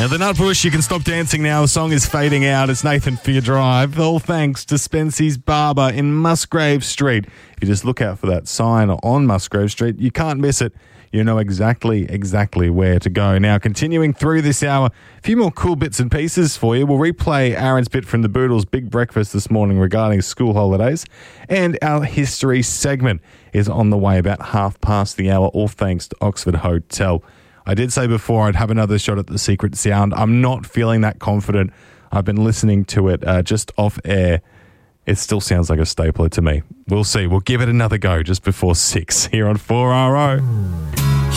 Now, the Nutbush, you can stop dancing now. The song is fading out. It's Nathan for your drive. All thanks to Spency's Barber in Musgrave Street. If you just look out for that sign on Musgrave Street, you can't miss it. You know exactly where to go. Now, continuing through this hour, a few more cool bits and pieces for you. We'll replay Aaron's bit from the Boodles' Big Breakfast this morning regarding school holidays. And our history segment is on the way about 1:30, all thanks to Oxford Hotel. I did say before I'd have another shot at the secret sound. I'm not feeling that confident. I've been listening to it just off air. It still sounds like a stapler to me. We'll see. We'll give it another go just before 6 here on 4RO.